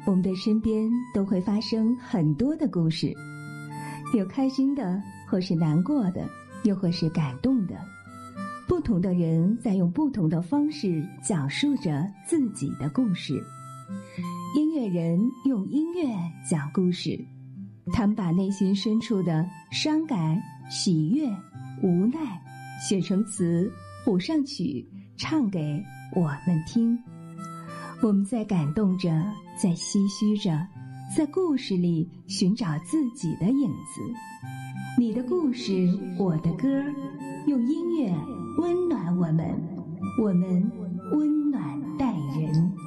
我们的身边都会发生很多的故事，有开心的，或是难过的，又或是感动的。不同的人在用不同的方式讲述着自己的故事。音乐人用音乐讲故事，他们把内心深处的伤感、喜悦、无奈写成词，谱上曲，唱给我们听。我们在感动着，在唏嘘着，在故事里寻找自己的影子。你的故事，我的歌，用音乐温暖我们，我们温暖待人。